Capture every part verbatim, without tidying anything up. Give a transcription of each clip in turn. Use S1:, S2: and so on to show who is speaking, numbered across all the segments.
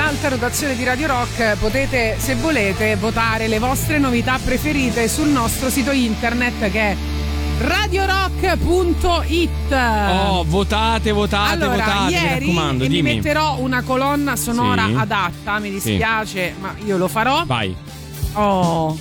S1: nell'alta rotazione di Radio Rock potete, se volete, votare le vostre novità preferite sul nostro sito internet che è radio rock punto it.
S2: Oh, votate, votate,
S1: allora,
S2: votate,
S1: ieri
S2: mi raccomando,
S1: mi
S2: dimmi.
S1: metterò una colonna sonora
S2: Sì.
S1: adatta, mi dispiace, sì. ma io lo farò.
S2: Vai.
S1: Oh,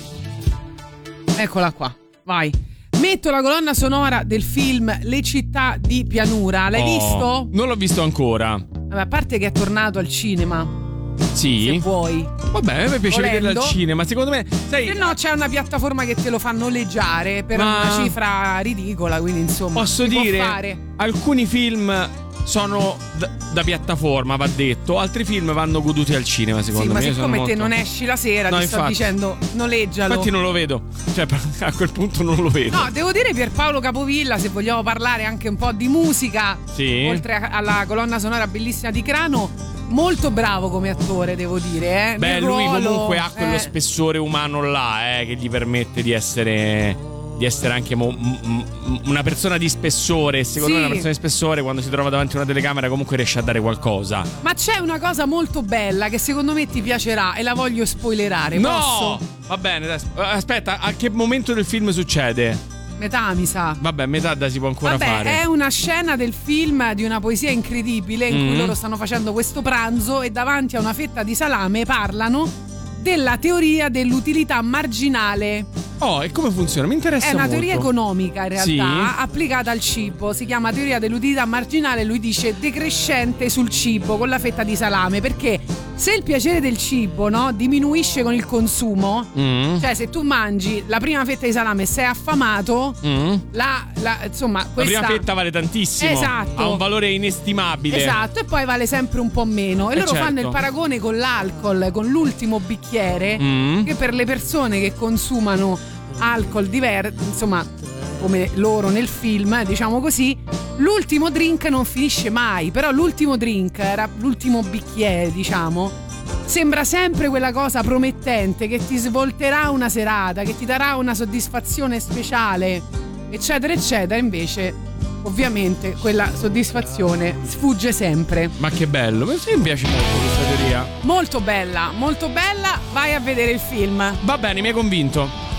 S1: eccola qua, vai. Metto la colonna sonora del film Le città di pianura. L'hai
S2: Oh,
S1: visto?
S2: Non l'ho visto ancora.
S1: Vabbè, a parte che è tornato al cinema.
S2: Sì.
S1: Se vuoi.
S2: Vabbè, a me piace
S1: Volendo.
S2: vederlo al cinema. Secondo me, sai,
S1: Se no, c'è una piattaforma che te lo fa noleggiare per
S2: Ma-
S1: una cifra ridicola. Quindi, insomma,
S2: posso
S1: si può
S2: dire,
S1: fare.
S2: alcuni film sono da, da piattaforma, va detto. Altri film vanno goduti al cinema, secondo
S1: Sì,
S2: me.
S1: ma
S2: Io
S1: siccome
S2: sono
S1: te
S2: molto...
S1: non esci la sera,
S2: No,
S1: ti sto
S2: infatti.
S1: dicendo noleggialo.
S2: Infatti non lo vedo. Cioè, a quel punto non lo vedo.
S1: No, devo dire Pierpaolo Capovilla, se vogliamo parlare anche un po' di musica,
S2: Sì.
S1: oltre a- alla colonna sonora bellissima di Crano, molto bravo come attore, devo dire. Eh.
S2: Beh,
S1: Nel
S2: lui
S1: ruolo,
S2: comunque ha quello
S1: eh.
S2: spessore umano là, eh, che gli permette di essere di essere anche mo- m- m- una persona di spessore. Secondo
S1: Sì.
S2: me una persona di spessore, quando si trova davanti a una telecamera, comunque riesce a dare qualcosa.
S1: Ma c'è una cosa molto bella che secondo me ti piacerà e la voglio spoilerare.
S2: No!
S1: Posso?
S2: Va bene, dai, aspetta, a che momento del film succede?
S1: Metà, mi sa.
S2: Vabbè, metà da si può ancora
S1: Vabbè,
S2: fare.
S1: è una scena del film di una poesia incredibile in cui
S2: Mm.
S1: loro stanno facendo questo pranzo e davanti a una fetta di salame parlano della teoria dell'utilità marginale.
S2: Oh, e come funziona? Mi interessa
S1: È una
S2: molto.
S1: teoria economica in realtà,
S2: Sì.
S1: applicata al cibo. Si chiama teoria dell'utilità marginale. Lui dice decrescente sul cibo con la fetta di salame, perché se il piacere del cibo, no, diminuisce con il consumo,
S2: Mm.
S1: cioè se tu mangi la prima fetta di salame e sei affamato,
S2: Mm.
S1: la, la- insomma
S2: La
S1: questa
S2: prima fetta vale tantissimo.
S1: Esatto.
S2: Ha un valore inestimabile.
S1: Esatto, e poi vale sempre un po' meno. E
S2: Eh,
S1: loro
S2: certo.
S1: fanno il paragone con l'alcol, con l'ultimo bicchiere,
S2: Mm.
S1: che per le persone che consumano alcol diverso, insomma, come loro nel film, diciamo così, l'ultimo drink non finisce mai, però l'ultimo drink era l'ultimo bicchiere, diciamo. Sembra sempre quella cosa promettente che ti svolterà una serata, che ti darà una soddisfazione speciale, eccetera, eccetera. Invece, ovviamente, quella soddisfazione sfugge sempre.
S2: Ma che bello, mi piace molto questa teoria.
S1: Molto bella, molto bella. Vai a vedere il film.
S2: Va bene, mi hai convinto.